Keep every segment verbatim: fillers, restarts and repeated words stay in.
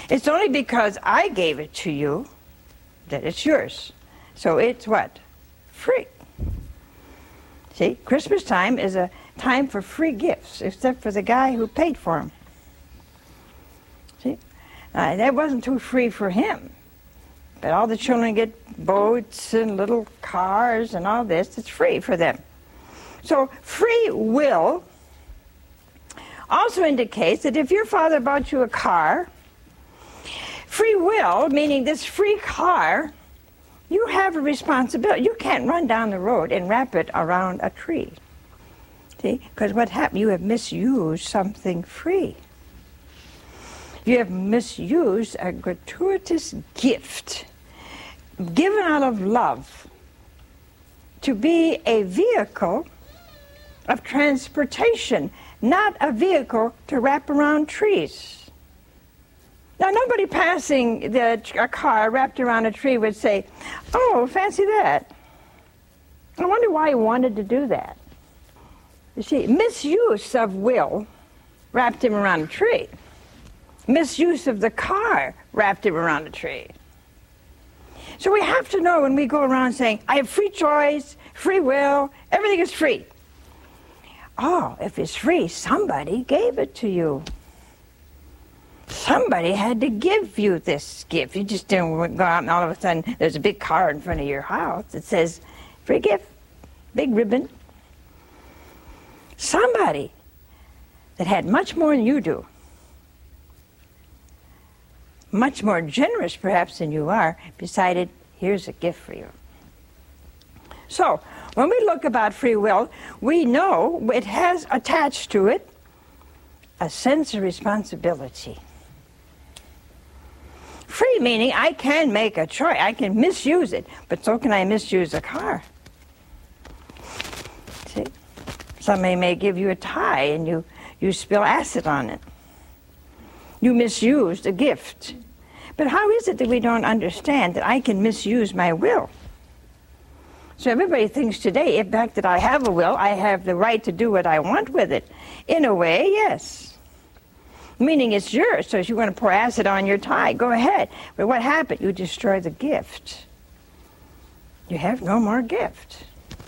It's only because I gave it to you that it's yours. So it's what? Free. See, Christmas time is a time for free gifts, except for the guy who paid for them. See, uh, that wasn't too free for him. But all the children get boats and little cars and all this. It's free for them. So free will also indicates that if your father bought you a car, free will, meaning this free car, you have a responsibility. You can't run down the road and wrap it around a tree. See? Because what happened, you have misused something free. You have misused a gratuitous gift given out of love to be a vehicle of transportation, not a vehicle to wrap around trees. Now, nobody passing the, a car wrapped around a tree would say, "Oh, fancy that. I wonder why he wanted to do that." You see, misuse of will wrapped him around a tree. Misuse of the car wrapped him around a tree. So we have to know when we go around saying, "I have free choice, free will, everything is free." Oh, if it's free, somebody gave it to you. Somebody had to give you this gift. You just didn't go out and all of a sudden there's a big car in front of your house that says, "Free gift," big ribbon. Somebody that had much more than you do, much more generous perhaps than you are, decided, "Here's a gift for you." So, when we look about free will, we know it has attached to it a sense of responsibility. Free meaning I can make a choice, I can misuse it, but so can I misuse a car. See? Somebody may give you a tie and you, you spill acid on it. You misused a gift. But how is it that we don't understand that I can misuse my will? So everybody thinks today, in fact, that I have a will, I have the right to do what I want with it. In a way, yes. Meaning it's yours, so if you want to pour acid on your tie, go ahead. But what happened? You destroy the gift. You have no more gift.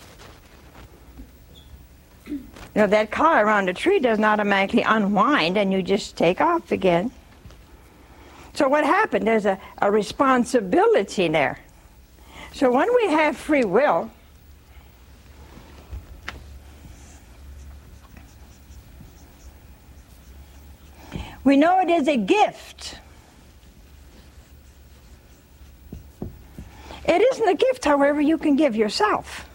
You know, that collar around a tree doesn't automatically unwind and you just take off again. So what happened? There's a, a responsibility there. So when we have free will, we know it is a gift. It isn't a gift, however, you can give yourself.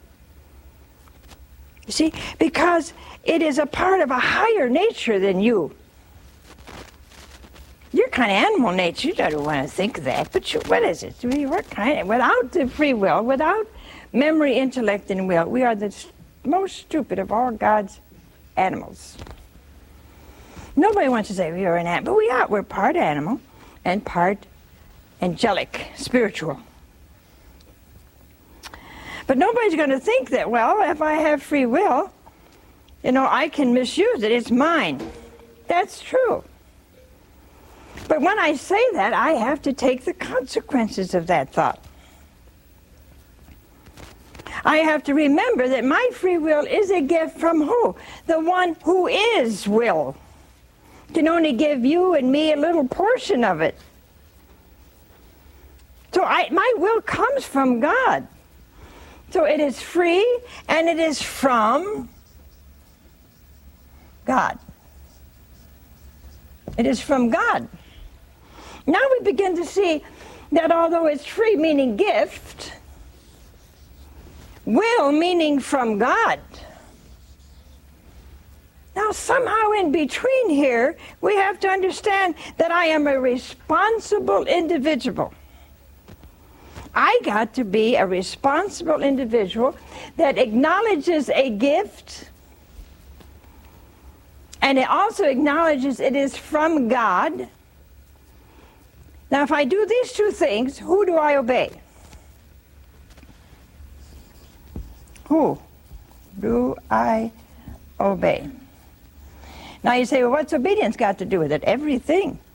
You see, because it is a part of a higher nature than you. You're kind of animal nature. You don't want to think that, but you, what is it? We, what kind of, without the free will, without memory, intellect, and will, we are the most stupid of all God's animals. Nobody wants to say we are an animal, but we are. We're part animal and part angelic, spiritual. But nobody's going to think that, well, if I have free will, you know, I can misuse it. It's mine. That's true. But when I say that, I have to take the consequences of that thought. I have to remember that my free will is a gift from who? The one who is will. Can only give you and me a little portion of it. So I, my will comes from God. So it is free and it is from God. It is from God. Now we begin to see that although it's free, meaning gift, will, meaning from God. Now somehow in between here, we have to understand that I am a responsible individual. I got to be a responsible individual that acknowledges a gift, and it also acknowledges it is from God. Now, if I do these two things, who do I obey? Who do I obey? Now you say, well, what's obedience got to do with it? Everything.